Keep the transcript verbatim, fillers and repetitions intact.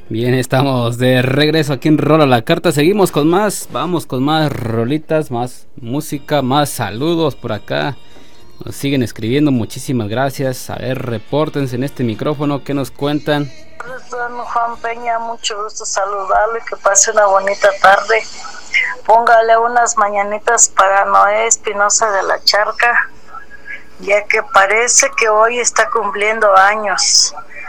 Bien, estamos de regreso aquí en Rola la Carta. Seguimos con más, vamos con más rolitas, más música, más saludos por acá. Nos siguen escribiendo, muchísimas gracias. A ver, repórtense en este micrófono, ¿qué nos cuentan? Don Juan Peña, mucho gusto saludarle, que pase una bonita tarde. Póngale unas mañanitas para Noé Espinosa de la Charca, ya que parece que hoy está cumpliendo años.